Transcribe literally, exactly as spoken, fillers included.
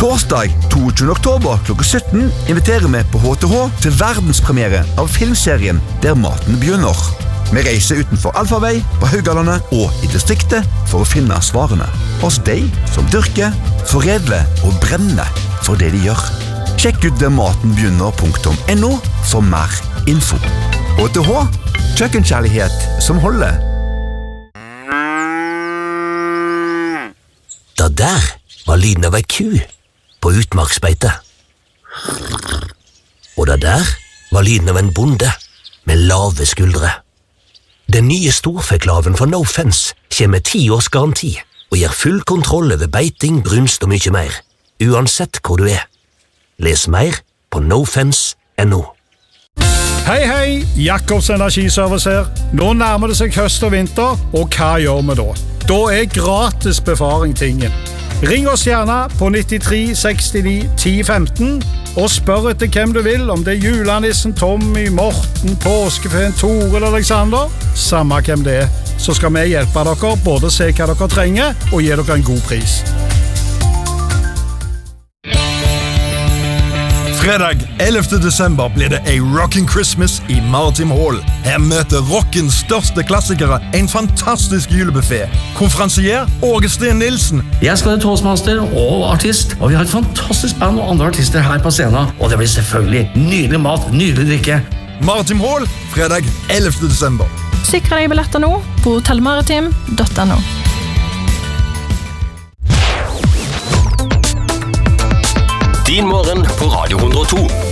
Torsdag toogtyvende oktober klokka sytten inviterer vi på H T H til verdenspremiere av filmserien Der maten begynner. Vi reiser utenfor Alfavei, på Haugalandet og i distriktet for å finne svarene hos deg som dyrker, foredler og brenner for det de gjør. Sjekk ut dermatenbegynner punktum no for mer info. H T H, kjøkkenkjærlighet som holder. Da der var lyden av ei ku på utmarksbeite. Og da der var lyden av en bonde med lave skuldre. Den nye storfeklaven fra No Fence kommer med ti års garanti og gir full kontroll over beiting, brunst og mye mer, uansett hvor du er. Les mer på nofence punktum no. Hei, hei, Jakobs Energiservice her. Nå nærmer det seg høst og vinter, og hva gjør vi da? Da er gratis befaring tingen. Ring oss gjerne på nittitre sekstini ti femten og spør etter hvem du vil, om det er julenissen Tommy, Morten, påskefeen Tore eller Alexander. Samme hvem det er, så skal vi hjelpe dere både å se hva dere trenger og gi dere en god pris. Fredag ellevte desember blir det a Rockin' Christmas i Maritim Hall. Her møter rockens største klassikere en fantastisk julebuffet. Konferansier Åge Sten Nilsen. Jeg skal være toastmaster og artist, og vi har et fantastisk band og andre artister her på scenen. Og det blir selvfølgelig nydelig mat, nydelig drikke. Maritim Hall, fredag ellevte desember. Sikre deg billetter nå på hotellmaritim punktum no. Din morgen på Radio hundre og to.